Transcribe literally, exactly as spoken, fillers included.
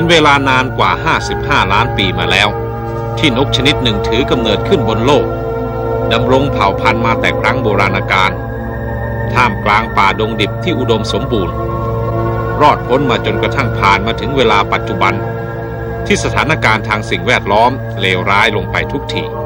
เป็นเวลานานกว่าห้าสิบห้าล้านปีมาแล้วที่นกชนิดหนึ่งถือกำเนิดขึ้นบนโลกดำรงเผ่าพันธุ์มาแต่ครั้งโบราณกาลท่ามกลางป่าดงดิบที่อุดมสมบูรณ์รอดพ้นมาจนกระทั่งผ่านมาถึงเวลาปัจจุบันที่สถานการณ์ทางสิ่งแวดล้อมเลวร้ายลงไปทุกที